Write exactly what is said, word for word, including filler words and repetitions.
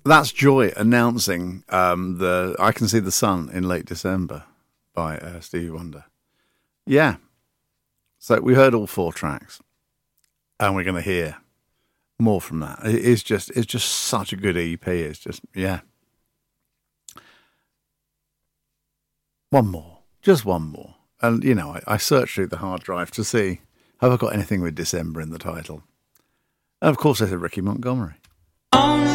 That's Joy announcing um, the I Can See the Sun in Late December by uh, Stevie Wonder. Yeah. So we heard all four tracks, and we're going to hear more from that. It is just, it's just such a good E P. It's just, yeah. One more, just one more. And, you know, I, I searched through the hard drive to see, have I got anything with December in the title? And of course I said Ricky Montgomery.